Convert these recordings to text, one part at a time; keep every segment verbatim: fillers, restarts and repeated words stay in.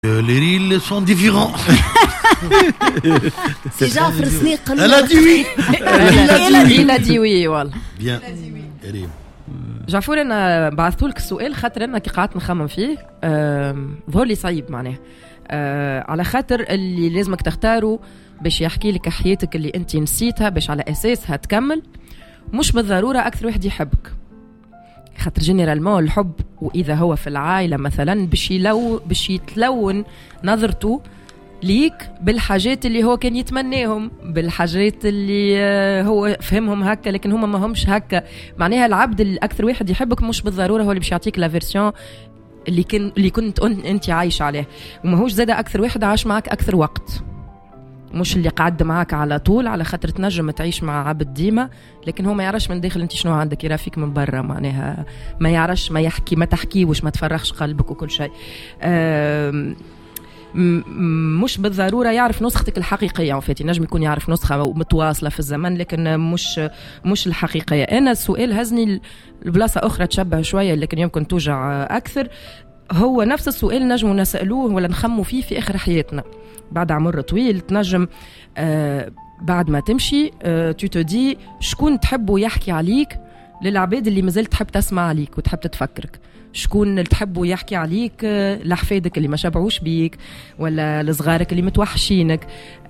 Les reels sont différents. C'est Jafar Sneak. Elle a dit oui. Il a dit oui والله. Bien. ريم. جعفور انا بعثت لك السؤال خاطر انا كي قعدت نخمم فيه ظهر لي صعيب معناه على خاطر اللي لازمك تختاروا باش يحكي لك حياتك اللي انت نسيتها باش على اساسها تكمل مش بالضروره اكثر واحد يحبك خاطر جينيرالمون الحب واذا هو في العائله مثلا باش يلو باش يتلون نظرته ليك بالحاجات اللي هو كان يتمناهم بالحاجات اللي هو فهمهم هكا لكن هم ما همش هكا معناها العبد اللي اكثر واحد يحبك مش بالضروره هو اللي باش يعطيك لا فيرسيون اللي كن اللي كنت انت عايش عليه وما هوش زاد اكثر واحد عاش معك اكثر وقت مش اللي قعد معاك على طول على خاطر تنجم تعيش مع عبد ديما لكن هو ما يعرفش من داخل انت شنو عندك يرى فيك من برا معناها ما يعرفش ما يحكي ما تحكي وش ما تفرغش قلبك وكل شيء مش بالضرورة يعرف نسختك الحقيقية وفاتي نجم يكون يعرف نسخة متواصلة في الزمن لكن مش مش الحقيقية. أنا السؤال هزني البلاصة أخرى تشبه شوية لكن يمكن توجع أكثر هو نفس السؤال نجم نسألوه ولا نخمو فيه في آخر حياتنا بعد عمر طويل تنجم آه بعد ما تمشي آه تتدي شكون تحبه يحكي عليك للعباد اللي مازال تحب تسمع عليك وتحب تتفكرك شكون اللي تحبه يحكي عليك آه لحفادك اللي ما شبعوش بيك ولا لصغارك اللي متوحشينك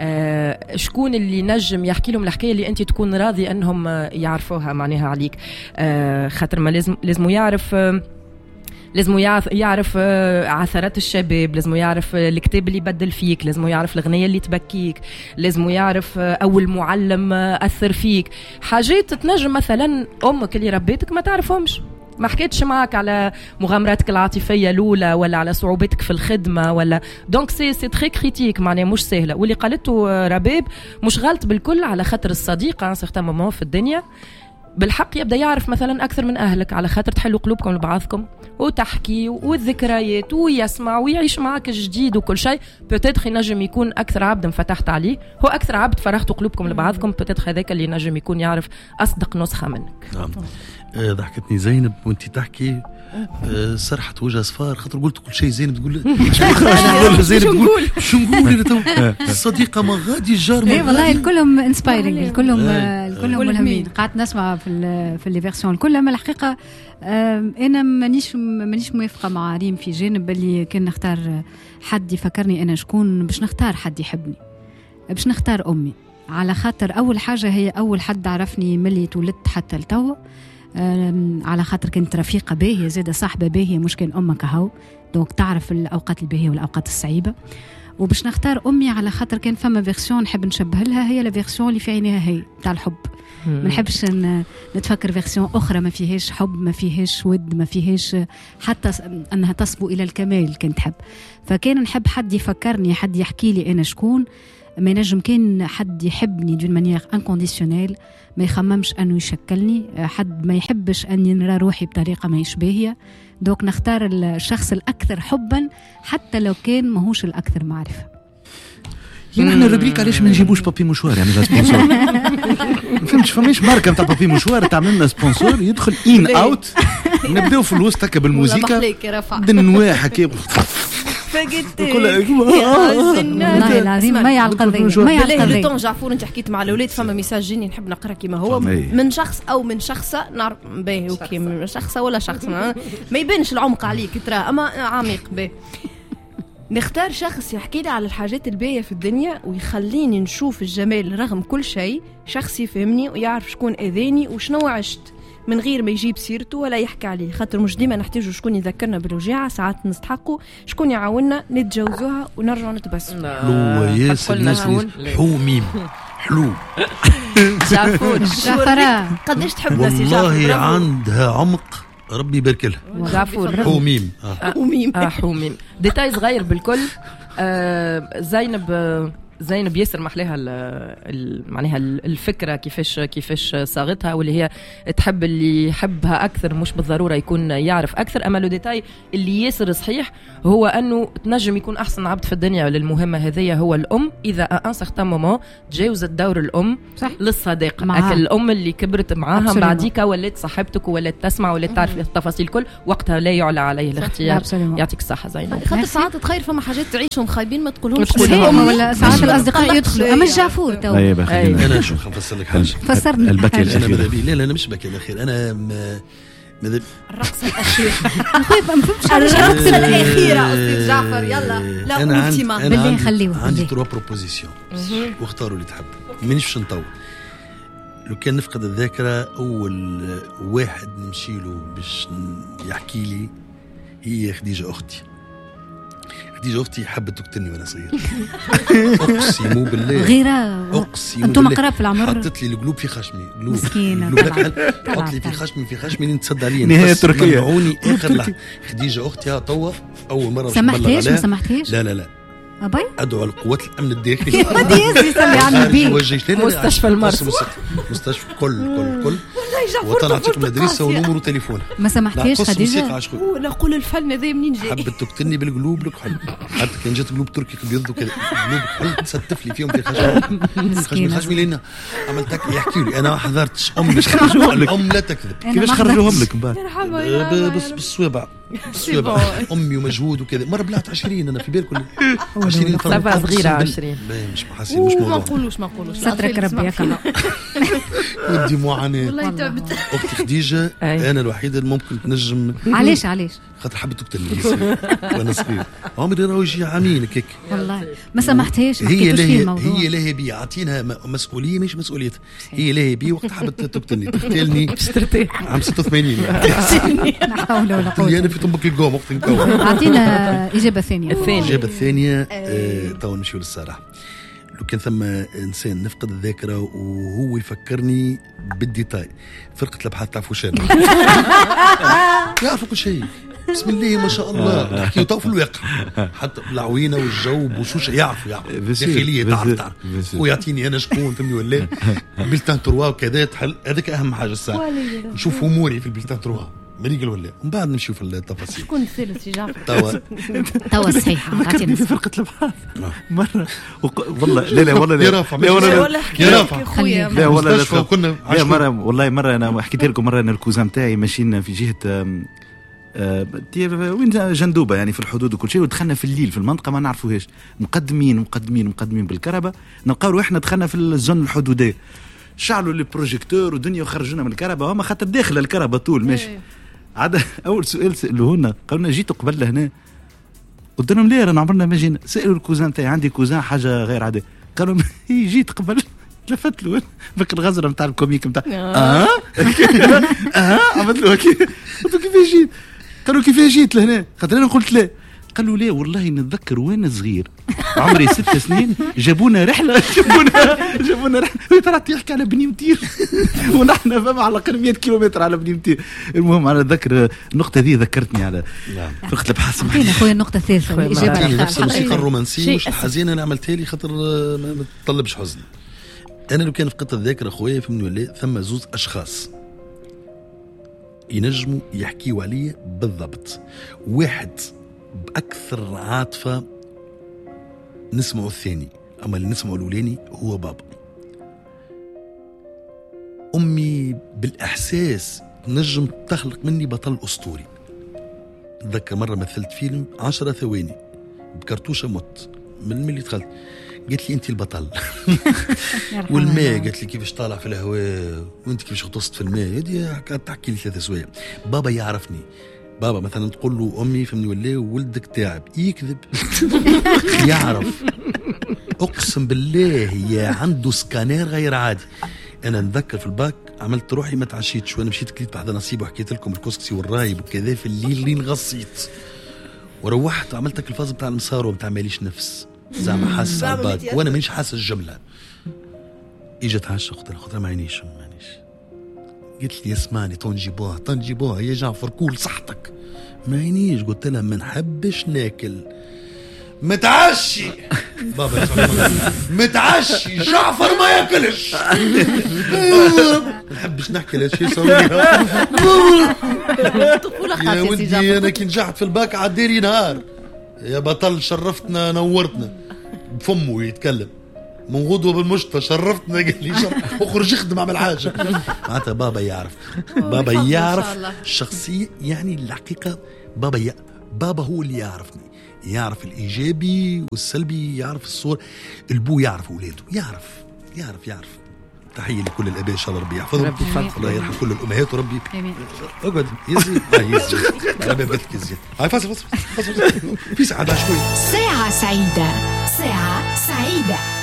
آه شكون اللي نجم يحكي لهم الحكاية اللي أنت تكون راضي أنهم يعرفوها معناها عليك آه خاطر ما لازم لازم يعرف آه لازم يعرف عثرات الشباب لازم يعرف الكتاب اللي بدل فيك لازم يعرف الغنية اللي تبكيك لازم يعرف أول معلم أثر فيك حاجات تنجم مثلا أمك اللي ربيتك ما تعرفهمش ما حكيتش معك على مغامراتك العاطفية الأولى ولا على صعوبتك في الخدمة ولا دونك سي سي تري كريتيك معناه مش سهلة واللي قالته رباب مش غلط بالكل على خاطر الصديق عن سيغتان مومون في الدنيا بالحق يبدأ يعرف مثلا أكثر من أهلك على خاطر تحلوا قلوبكم لبعضكم وتحكي والذكريات ويسمع ويعيش معك جديد وكل شيء بوتيتر ينجم يكون أكثر عبد فتحت عليه هو أكثر عبد فرحتوا قلوبكم لبعضكم بوتيتر هذاك اللي ينجم يكون يعرف أصدق نسخة منك. نعم. آه ضحكتني زينب وانت تحكي آه سرحت وجه صفار خاطر قلت كل شيء زينب تقول زينب تقول شو نقول تو الصديقة ما غادي الجار اي والله الكلهم انسبايرينغ الكلهم الكلهم ملهمين قعدت نسمع في في لي فيرسيون كلهم الحقيقة انا مانيش مانيش موافقة مع ريم في جانب اللي كان نختار حد يفكرني انا شكون باش نختار حد يحبني باش نختار امي على خاطر اول حاجة هي اول حد عرفني ملي تولدت حتى لتو على خاطر كنت رفيقة باهية زادة صاحبة باهية مش كان أمك هاو دونك تعرف الأوقات الباهية والأوقات الصعيبة وباش نختار أمي على خاطر كان فما فيرسيون نحب نشبه لها هي الفيرسيون اللي في عينيها هي تاع الحب ما نحبش نتفكر فيرسيون أخرى ما فيهاش حب ما فيهاش ود ما فيهاش حتى أنها تصبو إلى الكمال كنت حب فكان نحب حد يفكرني حد يحكي لي أنا شكون ما ينجم كان حد يحبني دون مانيير انكونديسيونيل ما يخممش انه يشكلني حد ما يحبش اني نرى روحي بطريقه ما يشبهها دوك نختار الشخص الاكثر حبا حتى لو كان ماهوش الاكثر معرفه يعني احنا الربريك علاش ما نجيبوش بابي مشوار يعني لا سبونسور ما فهمتش فماش ماركه نتاع بابي مشوار تعمل لنا سبونسور يدخل ان اوت نبداو في الوسط هكا بالموسيقى دنوا هكا فقدت والله العظيم ما يعلق الضيق ما يعلق الضيق لو جعفور انت حكيت مع الاولاد فما ميساج جيني نحب نقرا كيما هو من شخص او من شخصه نعرف باهي اوكي من شخصه ولا شخص ما يبانش العمق عليك ترى اما عميق باهي نختار شخص يحكي لي على الحاجات الباهية في الدنيا ويخليني نشوف الجمال رغم كل شيء شخص يفهمني ويعرف شكون اذاني وشنو عشت من غير ما يجيب سيرته ولا يحكي عليه خاطر مش ديما نحتاجوا شكون يذكرنا بالوجاعة ساعات نستحقوا شكون يعاوننا نتجاوزوها ونرجع نتبسم حلو ياسر الناس حوميم حلو جعفور قداش تحب ناس والله عندها عمق ربي يبارك لها جعفور حوميم حوميم اه حوميم ديتاي صغير بالكل آه زينب زينب ياسر محلها معناها الفكره كيفاش كيفاش صاغتها، واللي هي تحب اللي يحبها اكثر مش بالضروره يكون يعرف اكثر. اما لو ديتاي اللي ياسر صحيح هو انه تنجم يكون احسن عبد في الدنيا للمهمه هذه هو الام، اذا ان سيغتان مومون تجاوزت دور الام صح. للصديق معها. الام اللي كبرت معاها بعديك ولات صاحبتك ولات تسمع ولات تعرف التفاصيل الكل، وقتها لا يعلى عليه الاختيار. يعطيك الصحه زينب. خاطر ساعات تخير فما حاجات تعيشهم خايبين ما تقولهمش ولا ساعات الاصدقاء يدخلوا. اما الجافور تو انا شو نفسر لك حاجه فسرني البكي الاخير. لا لا انا مش بكي الاخير، انا ماذا الرقصه الاخيره اخوي ما فهمتش الرقصه الاخيره استاذ جعفر. يلا لا انا عندي بالله نخليوه عندي تروا بروبوزيسيون واختاروا اللي تحب. مانيش باش نطول. لو كان نفقد الذاكره اول واحد نمشي له باش يحكي لي هي خديجه اختي. خديجه اختي حبت تقتلني وانا صغير. اقسم بالله غيره اقسم انتم قراب في العمر. حطت لي القلوب في خشمي قلوب مسكينه حط لي في خشمي في خشمي اللي نتصدى عليا نهايه تركيا. منعوني اخر لحظه. خديجه اختي توا اول مره سمحتيش ما سمحتيش لا لا لا أبي؟ أدعو على القوات الأمن الداخلي. ما يصلي على النبي. مستشفى المرس. مستشفى كل كل كل. وطلعت لكم أدريسة ونمر وتليفون. ما سمحتيش خديجة؟ نقول الفن ذي منين جاي؟ حبت تقتلني بالقلوب لك حل. حتى كان جات قلوب تركي بيضوا كذا. قلوب حل تستف لي فيهم في خشمي. خشمي خشمي لنا. عملتك يحكي لي أنا حضرتش أم مش خرجوهم لك. أم لا تكذب. كيفاش خرجوهم لك بعد؟ بس بالصوابع. بالصوابع. أمي ومجهود وكذا. مرة بلعت عشرين أنا في بالك ولا؟ عشرين فرق صغيرة عشرين. مش محاسين مش موضوع. ما نقولوش ما نقولوش. سترك ربي يكرم. ودي معاناة. والله تعبت. أختي خديجة أنا الوحيدة اللي ممكن تنجم. علاش علاش؟ خاطر حبت تقتلني وأنا صغير. عمري راهو يجي عامين هيك. والله ما سمحتيش. هي لا هي لا بي عطينها مسؤولية مش مسؤوليتها. هي لا بي وقت حبت تقتلني تقتلني. عام ستة وثمانين. لا حول ولا قوة. أنا في طنبك القوم وقت نكون. أعطينا إجابة ثانية. الإجابة الثانية تو نمشيو للصراحة. لو كان ثم إنسان نفقد الذاكرة وهو يفكرني بالديتاي. فرقة الأبحاث تاع فوشان. يعرفوا كل شيء. بسم الله ما شاء الله نحكي تو في الواقع حتى العوينه والجو وشوش يعرفوا يعرفوا داخليه تعرف تعرف ويعطيني انا شكون فهمني ولا بلتان تروا وكذا تحل. هذاك اهم حاجه الساعه نشوف اموري في البلتان تروا مريقل ولا ومن بعد نمشيو في التفاصيل. شكون الثالث يا جعفر؟ توا توا صحيحه عطيني في فرقه الابحاث مره والله لا لا والله لا رافع لا ولا يا رافع خويا لا والله كنا مره والله مره انا حكيت لكم مره انا الكوزان تاعي ماشيين في جهه آه وين جندوبه يعني في الحدود وكل شيء، ودخلنا في الليل في المنطقه ما نعرفوهاش مقدمين مقدمين مقدمين بالكهرباء نلقاو احنا دخلنا في الزون الحدوديه شعلوا لي بروجيكتور ودنيا وخرجونا من الكهرباء هما خاطر داخل الكهرباء طول ماشي. عاد اول سؤال سالوهنا قالوا لنا جيتوا قبل لهنا قلت لهم لا رانا عمرنا ما جينا. سالوا الكوزان تاعي عندي كوزان حاجه غير عاديه قالوا جيت قبل تلفت له فك الغزره نتاع الكوميك نتاع اه اه عملت له كيف قلت له كيف جيت قالوا كيف جيت لهنا خاطر انا قلت لا قالوا لا والله نتذكر وانا صغير عمري ست سنين جابونا رحله جابونا جابونا رحله طلعت يحكي على بني متير ونحن فما على الاقل مئة كيلومتر على بني متير. المهم انا اتذكر النقطه ذي ذكرتني على فرقه الابحاث. اعطينا خويا النقطه الثالثه الاجابه نفس الموسيقى الرومانسيه مش الحزينه اللي عملتها لي خاطر ما تطلبش حزن. انا لو كان فقدت الذاكره خويا فهمني ولا ثم زوز اشخاص ينجموا يحكيوا عليه بالضبط. واحد بأكثر عاطفة نسمعه الثاني أما اللي نسمعه الأولاني هو بابا. أمي بالإحساس نجم تخلق مني بطل أسطوري. أتذكر مرة مثلت فيلم عشرة ثواني بكرتوشة مت من اللي دخلت قلت لي أنت البطل. والماء قلت لي كيفاش طالع في الهواء وأنت كيفاش غطست في الماء هذه تحكي لي ثلاثة سوايع. بابا يعرفني. بابا مثلا تقول له أمي فهمني ولا ولدك تعب يكذب يعرف أقسم بالله يا عنده سكانير غير عادي. أنا نذكر في الباك عملت روحي ما تعشيتش وأنا مشيت كليت بحد نصيب وحكيت لكم الكسكسي والرايب وكذا في الليل لين غصيت وروحت وعملتك الفاز بتاع المسار وبتاع ماليش نفس زعما حاسس على الباك وأنا مانيش حاسس الجملة. إجت عشة قلت لها قلت لها ما عينيش قلت لي اسمعني تنجيبوها تنجيبوها يا جعفر كول صحتك ما عينيش. قلت لها ما نحبش ناكل متعشي بابا متعشي جعفر ما ياكلش. نحبش نحكي لهالشيء صوريها يا ودي. انا كي نجحت في الباك عديري نهار يا بطل شرفتنا نورتنا بفمه يتكلم من غدوة بالمشطة شرفتنا قال لي شرف اخرج اخدم اعمل حاجة. معناتها بابا يعرف بابا يعرف الشخصية يعني الحقيقة بابا ي... بابا هو اللي يعرفني يعرف الإيجابي والسلبي يعرف الصور. البو يعرف أولاده يعرف يعرف يعرف. تحية لكل الآباء إن شاء الله ربي يحفظهم الله يرحم كل الأمهات وربي اقعد يزي اه يزي ربي يبارك يزي. هاي فاصل فاصل فاصل في ساعة شوي. ساعة سعيدة ساعة سعيدة.